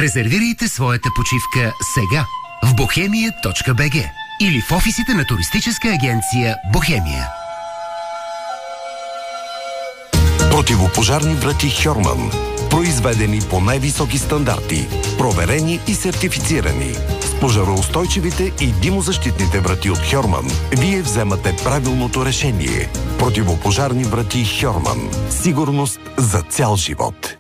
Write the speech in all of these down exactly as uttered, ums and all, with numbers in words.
Резервирайте своята почивка сега в бохемия точка би джи или в офисите на туристическа агенция Бохемия. Противопожарни врати Хьорман. Произведени по най-високи стандарти. Проверени и сертифицирани. С пожароустойчивите и димозащитните врати от Хьорман вие вземате правилното решение. Противопожарни врати Хьорман. Сигурност за цял живот.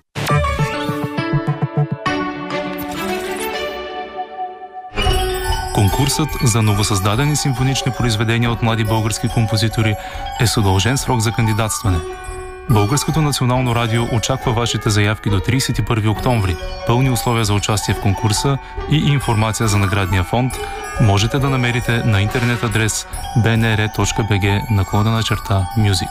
Конкурсът за новосъздадени симфонични произведения от млади български композитори е с удължен срок за кандидатстване. Българското национално радио очаква вашите заявки до тридесет и първи октомври. Пълни условия за участие в конкурса и информация за наградния фонд можете да намерите на интернет адрес би ен ар точка би джи наклонена черта Music.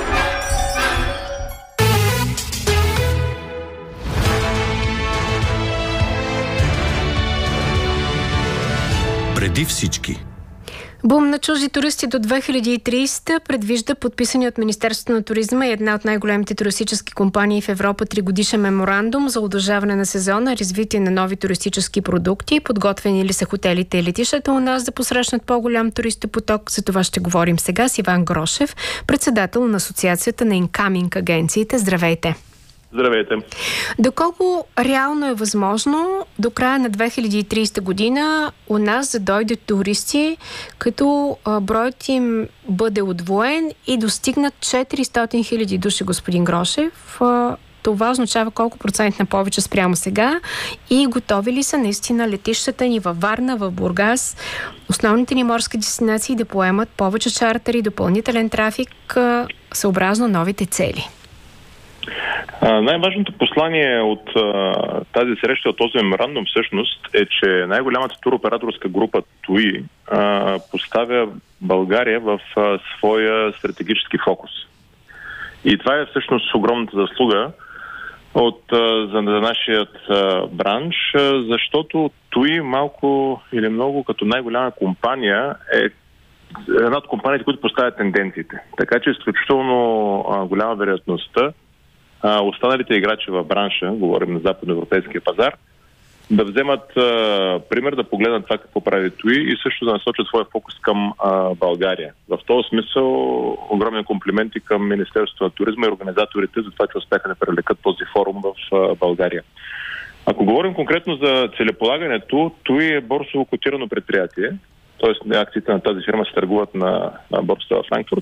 Преди всички. Бум на чужди туристи до две хиляди и тридесета предвижда подписани от Министерството на туризма и една от най-големите туристически компании в Европа тригодишен меморандум за удължаване на сезона, развитие на нови туристически продукти. Подготвени ли са хотелите и летищата у нас да посрещнат по-голям туристопоток? За това ще говорим сега с Иван Грошев, председател на Асоциацията на инкаминг агенциите. Здравейте! Здравейте! Доколко реално е възможно до края на две хиляди и тридесета година у нас да дойдат туристи, като а, броят им бъде удвоен и достигнат четиристотин хиляди души, господин Грошев? А, това означава колко процент на повече спрямо сега и готови ли са наистина летищата ни във Варна, в Бургас, основните ни морски дестинации да поемат повече чартери, допълнителен трафик а, съобразно новите цели? А, най-важното послание от а, тази среща, от този меморандум всъщност е, че най-голямата туроператорска група ТУИ а, поставя България в а, своя стратегически фокус. И това е всъщност огромната заслуга от, а, за, за нашият а, бранш, а, защото ТУИ малко или много като най-голяма компания е една от компаниите, които поставят тенденциите. Така че изключително а, голяма вероятността А, останалите играчи в бранша, говорим на западноевропейския пазар, да вземат а, пример, да погледнат това какво прави ТУИ и също да насочат своя фокус към а, България. В този смисъл огромен комплимент и към Министерството на туризма и организаторите за това, че успяха да привлекат този форум в а, България. Ако говорим конкретно за целеполагането, ТУИ е борсово котирано предприятие, т.е. акциите на тази фирма се търгуват на, на борсата в Франкфурт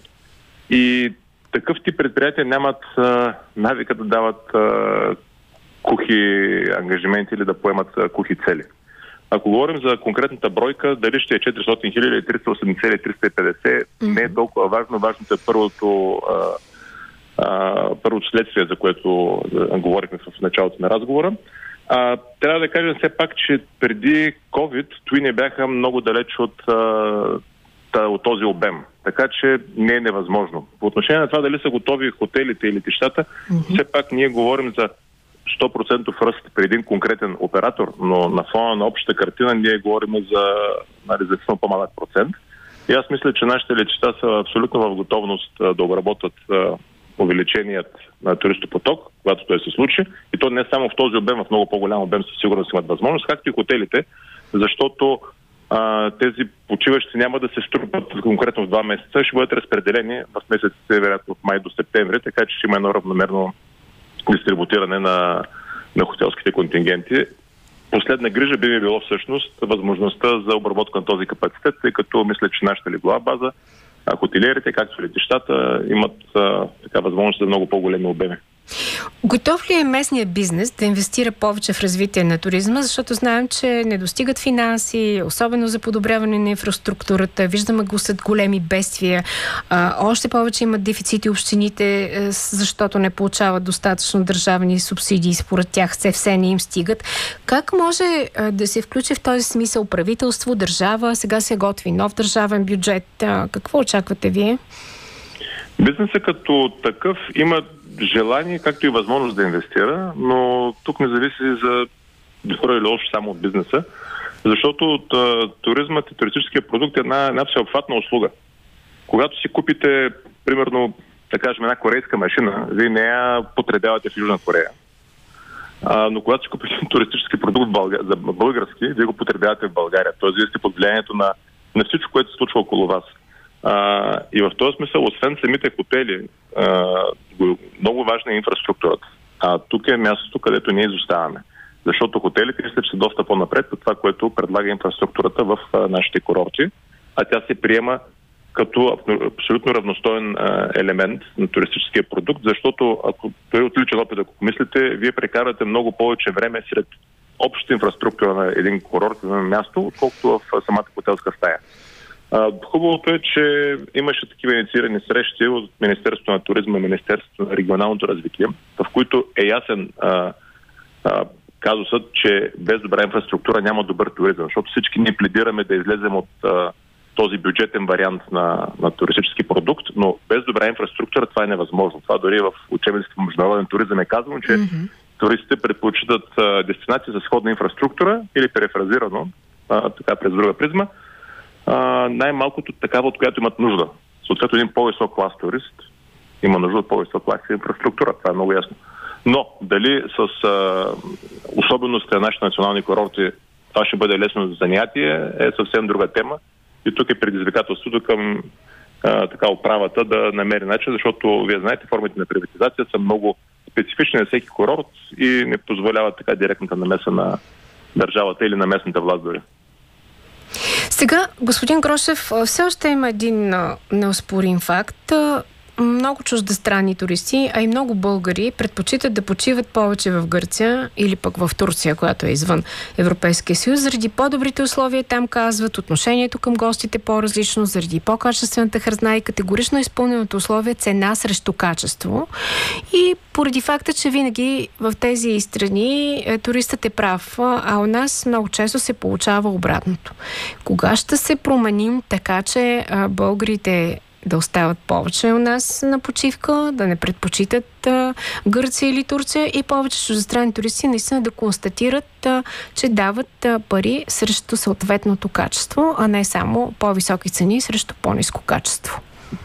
и такъв тип предприятия нямат а, навика да дават а, кухи ангажименти или да поемат а, кухи цели. Ако говорим за конкретната бройка, дали ще е четиристотин хиляди, триста и осемдесет или триста и петдесет, mm-hmm. не е толкова важно. Важното е първото, а, а, първото следствие, за което а, говорихме в началото на разговора. А, трябва да кажем все пак, че преди COVID ТУИ не бяха много далеч от а, от този обем. Така че не е невъзможно. По отношение на това дали са готови хотелите и летищата, mm-hmm. все пак ние говорим за сто процента ръст при един конкретен оператор, но на фона на общата картина ние говорим за, нали, за по-малък процент. И аз мисля, че нашите летища са абсолютно в готовност да обработват увеличеният на туристопоток, когато той се случи. И то не само в този обем, в много по-голям обем със сигурност имат възможност, както и хотелите, защото А, тези почиващи няма да се струпат конкретно в два месеца, ще бъдат разпределени в месеците, вероятно от май до септември, така че ще има едно равномерно дистрибутиране на, на хотелските контингенти. Последна грижа би ми било всъщност възможността за обработка на този капацитет, тъй като мисля, че нашата леглова база, а хотелиерите, както и летищата, имат а, така възможност за много по-големи обеми. Готов ли е местният бизнес да инвестира повече в развитие на туризма, защото знаем, че не достигат финанси, особено за подобряване на инфраструктурата, виждаме го след големи бедствия, а, още повече имат дефицити общините, защото не получават достатъчно държавни субсидии, според тях все, все не им стигат. Как може а, да се включи в този смисъл правителство, държава, сега се готви нов държавен бюджет, а, какво очаквате вие? Бизнесът като такъв има желание, както и възможност да инвестира, но тук не зависи за добро или лошо само от бизнеса, защото от, а, туризмът и туристическия продукт е една, една всеобхватна услуга. Когато си купите, примерно, да кажем, една корейска машина, вие не я потребявате в Южна Корея. А, но когато си купите един туристически продукт за български, вие го потребявате в България. Тоест, вие сте под влиянието на, на всичко, което се случва около вас. А, и в този смисъл, освен самите хотели, а, много важна е инфраструктурата. А тук е мястото, където ние изоставаме. Защото хотелите мисля, че са доста по-напред от това, което предлага инфраструктурата в а, нашите курорти. А тя се приема като абсолютно равностоен а, елемент на туристическия продукт, защото, ако той е отличен опит, ако мислите, вие прекарате много повече време сред общата инфраструктура на един курорт, на място, отколкото в а, самата хотелска стая. А, хубавото е, че имаше такива инициирани срещи от Министерството на туризма и Министерството на регионалното развитие, в които е ясен а, а, казусът, че без добра инфраструктура няма добър туризъм, защото всички ние пледираме да излезем от а, този бюджетен вариант на, на туристически продукт, но без добра инфраструктура това е невъзможно. Това дори в учебниците по международен туризъм е казано, че mm-hmm. туристите предпочитат а, дестинации за сходна инфраструктура или перефразирано, а, така през друга призма, а, най-малкото такава, от която имат нужда. Съответно, един по-висок клас турист има нужда от по-висок клас инфраструктура. Това е много ясно. Но дали с а, особеностите на нашите национални курорти това ще бъде лесно за занятие е съвсем друга тема. И тук е предизвикателството към а, така управата да намери начин, защото вие знаете, формите на приватизация са много специфични на всеки курорт и не позволяват така директната намеса на държавата или на местната власт дори. Сега, господин Грошев, все още има един неоспорим факт. Много чуждестранни туристи, а и много българи предпочитат да почиват повече в Гърция или пък в Турция, която е извън Европейския съюз, заради по-добрите условия там, казват, отношението към гостите по-различно, заради по-качествената храна и категорично изпълненото условие цена срещу качество. И поради факта, че винаги в тези страни туристът е прав, а у нас много често се получава обратното. Кога ще се променим така, че българите да остават повече у нас на почивка, да не предпочитат а, Гърция или Турция и повече чуждестранни туристи наистина да констатират, а, че дават а, пари срещу съответното качество, а не само по-високи цени срещу по-ниско качество?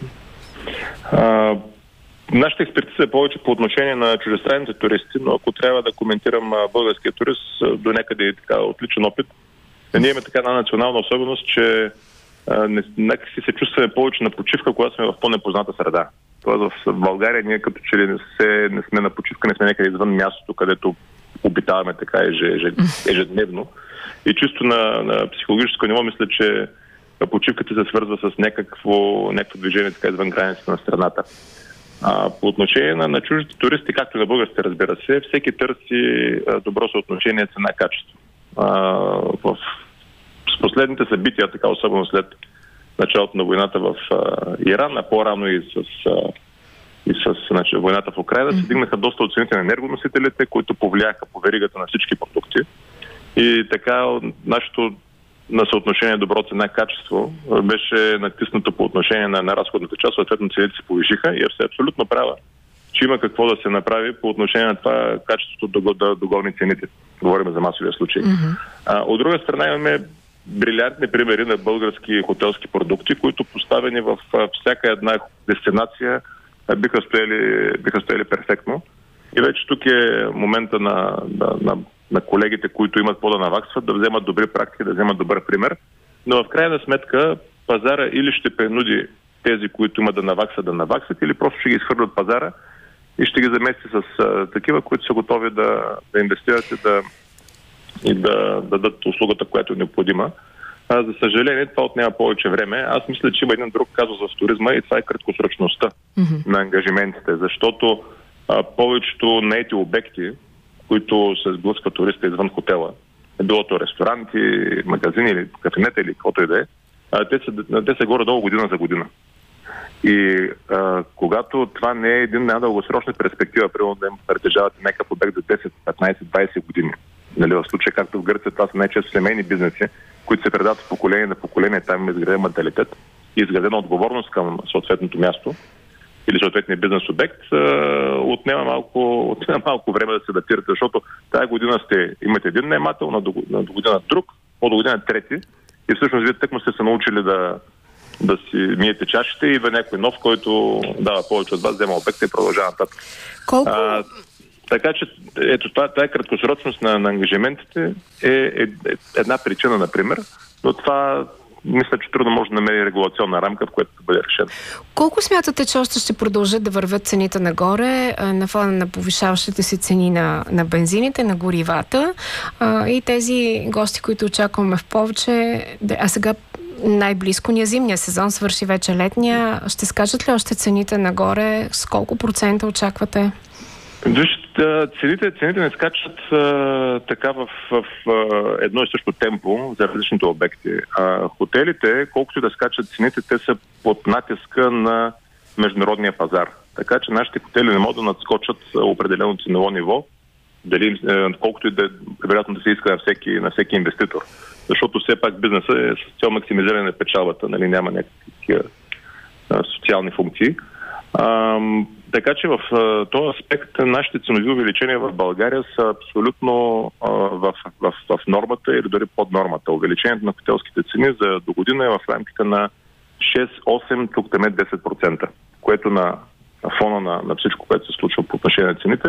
А, нашата експертиза е повече по отношение на чуждестранните туристи, но ако трябва да коментирам а, българския турист, до някъде е така отличен опит. Ние имаме така една национална особеност, че нека си се чувстваме повече на почивка, когато сме в по-непозната среда. Тоест в България ние като че ли не, се, не сме на почивка, не сме някъде извън мястото, където обитаваме така ежедневно. И чисто на, на психологическо ниво мисля, че почивката се свързва с някакво, някакво движение така извън границата на страната. А, по отношение на, на чуждите туристи, както и на българските, разбира се, всеки търси а, добро съотношение цена-качество. А, в С последните събития, така особено след началото на войната в а, Иран, а по-рано и с, а, и с значи, войната в Украйна, се дигнаха доста от цените на енергоносителите, които повлияха по веригата на всички продукти. И така нашето на съотношение добро цена-качество беше натиснато по отношение на, на разходната част, съответно цените се повишиха и е все абсолютно права, че има какво да се направи по отношение на това качеството да, да догони цените. Говорим за масовия случай. Mm-hmm. А, от друга страна имаме брилянтни примери на български хотелски продукти, които поставени в всяка една дестинация биха стояли, биха стояли перфектно. И вече тук е момента на, на, на, на колегите, които имат по да наваксват, да вземат добри практики, да вземат добър пример. Но в крайна сметка пазара или ще принуди тези, които имат да наваксат, да наваксат, или просто ще ги изхвърлят от пазара и ще ги замести с а, такива, които са готови да, да инвестират и да и да дадат услугата, която е необходима. А, за съжаление, това отнема повече време. Аз мисля, че има един друг казус в туризма и това е краткосрочността mm-hmm. на ангажиментите, защото а, повечето наети обекти, които се сблъскват туриста извън хотела, било то ресторанти, магазини или кафенета или каквото и да е, те са, те са горе-долу година за година. И а, когато това не е един най-дългосрочна перспектива, примерно да им притежавате някакъв обект за десет, петнайсет, двайсет години, нали, в случая, както в Гърция, това са най-често семейни бизнеси, които се предават от поколение на поколение, там има изграден менталитет и изградена отговорност към съответното място или съответния бизнес обект, отнема малко, отнема малко време да се адаптирате, защото тази година сте, имате един наемател, на до, на до година друг, по до година трети и всъщност вие тъкмо сте се научили да, да си миете чашите и идва някой нов, който дава повече от вас, взема обекта и продължава нататък. Колко... А, Така че ето това, тази краткосрочност на, на ангажиментите е, е, е една причина, например, но това мисля, че трудно може да намери регулационна рамка, в която да бъде решена. Колко смятате, че още ще продължат да вървят цените нагоре на фона на повишаващите се цени на, на бензините, на горивата а, и тези гости, които очакваме в повече, а сега най-близко ни е зимния сезон, свърши вече летния. Ще скачат ли още цените нагоре? С колко процента очаквате? Вижте, цените, цените не скачат а, така в, в, в едно и също темпо за различните обекти. А, хотелите, колкото да скачат цените, те са под натиска на международния пазар. Така че нашите хотели не могат да надскочат определено ценово ниво, дали, колкото и да вероятно да се иска на всеки, на всеки инвеститор. Защото все пак бизнесът е с цел максимизиране на печалбата, нали, няма някакви социални функции. А, така че в а, този аспект нашите ценови увеличения в България са абсолютно а, в, в, в нормата или дори под нормата. Увеличението на хотелските цени за до година е в рамките на шест, осем, тук теме десет процента, което на, на фона на, на всичко, което се случва по отношение на цените,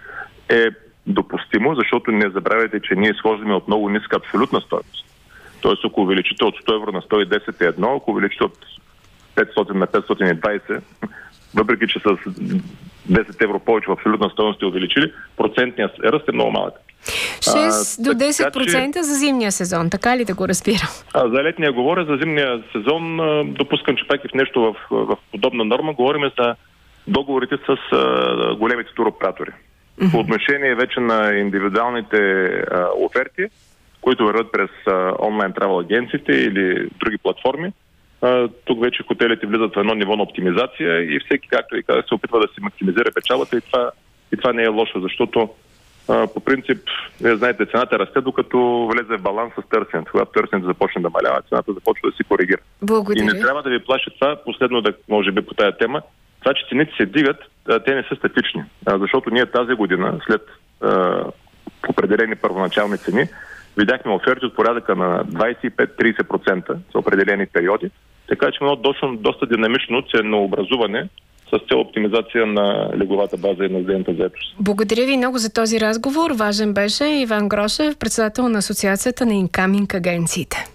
е допустимо, защото не забравяйте, че ние изхождаме от много ниска абсолютна стойност. Тоест, ако увеличите от сто евро на сто и десет е едно, ако увеличите от петстотин на петстотин и двадесет, въпреки че с десет евро повече в абсолютна стойност сте увеличили, процентният ръст е много малък. шест до десет процента за зимния сезон, така ли да го разбирам? А, за летния говоря, за зимния сезон допускам, че пак и в нещо в, в подобна норма. Говорим за договорите с а, големите туроператори. Mm-hmm. По отношение вече на индивидуалните а, оферти, които върват през а, онлайн травел агенциите или други платформи, а, тук вече хотелите влизат в едно ниво на оптимизация и всеки, както и казах, се опитва да си максимизира печалбата и това, и това не е лошо, защото а, по принцип, вие знаете, цената расте, докато влезе в баланс с търсенето. Когато търсенето започне да малява, цената започва да си коригира. Благодаря. И не трябва да ви плаши това, последно да може би по тая тема, това, че цените се дигат, те не са статични. Защото ние тази година, след а, определени първоначални цени, видяхме оферти от порядъка на двадесет и пет до тридесет процента за определени периоди. Така че имаме доста, доста динамично ценообразуване с цел оптимизация на легловата база и на дневната заетост. Благодаря ви много за този разговор. Важен беше Иван Грошев, председател на Асоциацията на инкаминг агенциите.